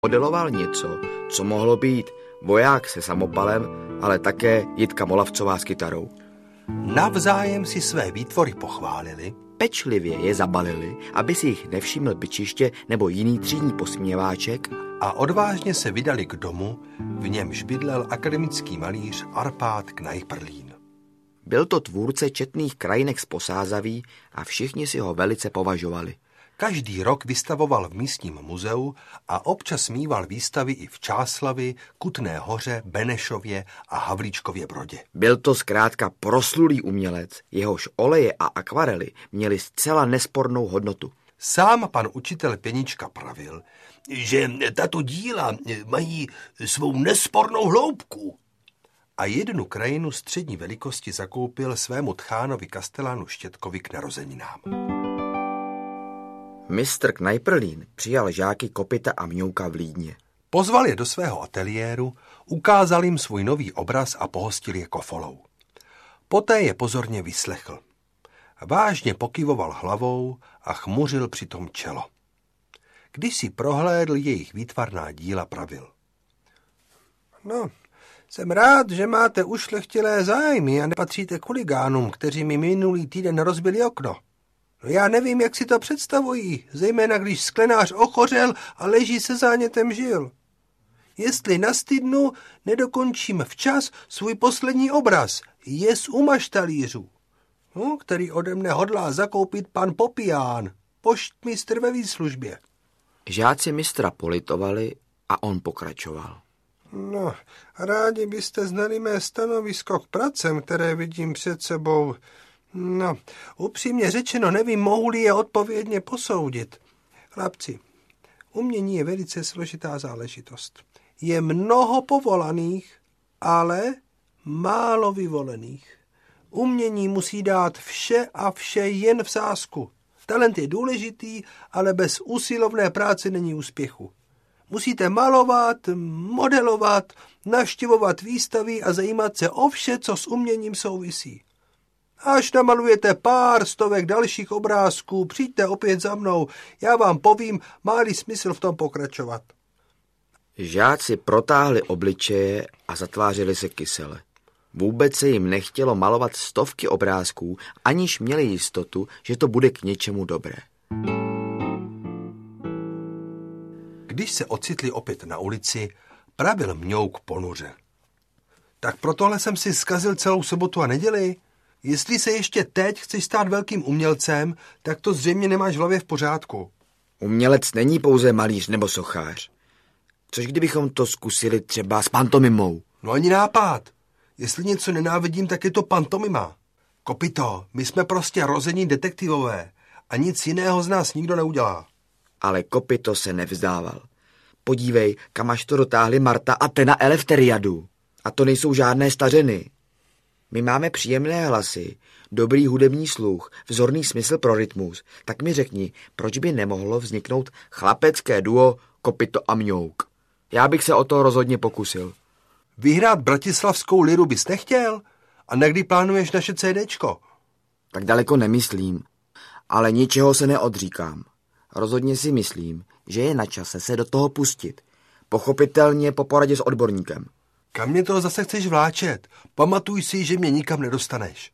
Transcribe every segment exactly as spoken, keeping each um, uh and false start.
Modeloval něco, co mohlo být voják se samopalem, ale také Jitka Molavcová s kytarou. Navzájem si své výtvory pochválili, Pečlivě je zabalili, aby si jich nevšiml bičiště nebo jiný třídní posměváček, a odvážně se vydali k domu, v němž bydlel akademický malíř Arpád Knajprlín. Byl to tvůrce četných krajinek z Posázaví a všichni si ho velice považovali. Každý rok vystavoval v místním muzeu a občas mýval výstavy i v Čáslavi, Kutné Hoře, Benešově a Havlíčkově Brodě. Byl to zkrátka proslulý umělec, jehož oleje a akvarely měly zcela nespornou hodnotu. Sám pan učitel Pěnička pravil, že tato díla mají svou nespornou hloubku. A jednu krajinu střední velikosti zakoupil svému tchánovi Kastelánu Štětkovi k narozeninám. Mistr Knajprlín přijal žáky Kopita a Mňouka v Lídně. Pozval je do svého ateliéru, ukázal jim svůj nový obraz a pohostil je kofolou. Poté je pozorně vyslechl. Vážně pokyvoval hlavou a chmuřil přitom čelo. Když si prohlédl jejich výtvarná díla, pravil. No, jsem rád, že máte ušlechtilé zájmy a nepatříte k huligánům, kteří mi minulý týden rozbili okno. No já nevím, jak si to představují, zejména když sklenář ochořel a leží se zánětem žil. Jestli nastydnu, nedokončím včas svůj poslední obraz, Jez u maštalířů, no, který ode mne hodlá zakoupit pan Popián, poštmistr ve výslužbě. Žáci mistra politovali a on pokračoval. No, rádi byste znali mé stanovisko k pracem, které vidím před sebou. No, upřímně řečeno, nevím, mohu-li je odpovědně posoudit. Chlapci, umění je velice složitá záležitost. Je mnoho povolaných, ale málo vyvolených. Umění musí dát vše a vše jen v sázku. Talent je důležitý, ale bez usilovné práce není úspěchu. Musíte malovat, modelovat, navštěvovat výstavy a zajímat se o vše, co s uměním souvisí. Až namalujete pár stovek dalších obrázků, přijďte opět za mnou, já vám povím, má-li smysl v tom pokračovat. Žáci protáhli obličeje a zatvářili se kysele. Vůbec se jim nechtělo malovat stovky obrázků, aniž měli jistotu, že to bude k něčemu dobré. Když se ocitli opět na ulici, pravil Mňouk ponuře. Tak pro tohle jsem si zkazil celou sobotu a neděli. Jestli se ještě teď chceš stát velkým umělcem, tak to zřejmě nemáš v hlavě v pořádku. Umělec není pouze malíř nebo sochař. Což kdybychom to zkusili třeba s pantomimou? No ani nápad. Jestli něco nenávidím, tak je to pantomima. Kopito, my jsme prostě rození detektivové a nic jiného z nás nikdo neudělá. Ale Kopito se nevzdával. Podívej, kam až to dotáhli Marta a Tena Elefteriadu. A to nejsou žádné stařeny. My máme příjemné hlasy, dobrý hudební sluch, vzorný smysl pro rytmus. Tak mi řekni, proč by nemohlo vzniknout chlapecké duo Kopito a Mňouk? Já bych se o to rozhodně pokusil. Vyhrát bratislavskou liru bys nechtěl? A na kdy plánuješ naše CDčko? Tak daleko nemyslím, ale ničeho se neodříkám. Rozhodně si myslím, že je na čase se do toho pustit. Pochopitelně po poradě s odborníkem. Kam mě to zase chceš vláčet? Pamatuj si, že mě nikam nedostaneš.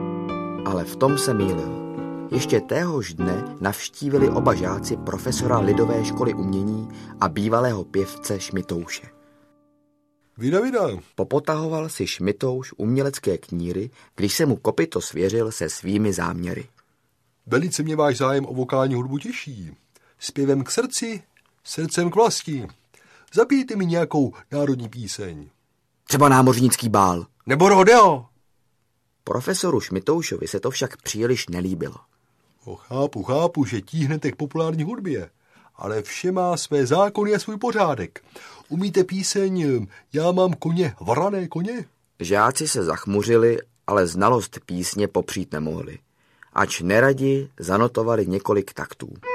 Ale v tom se mýlil. Ještě téhož dne navštívili oba žáci profesora Lidové školy umění a bývalého pěvce Šmitouše. Vida, vida. Popotahoval si Šmitouš umělecké kníry, když se mu Kopito svěřil se svými záměry. Velice mě váš zájem o vokální hudbu těší. Zpěvem k srdci, srdcem k vlasti. Zapijte mi nějakou národní píseň. Třeba námořnický bál. Nebo rodeo. Profesoru Šmitoušovi se to však příliš nelíbilo. O, chápu, chápu, že tíhnete k populární hudbě, ale vše má své zákony a svůj pořádek. Umíte píseň Já mám koně, varané koně? Žáci se zachmuřili, ale znalost písně popřít nemohli. Ač neradi zanotovali několik taktů.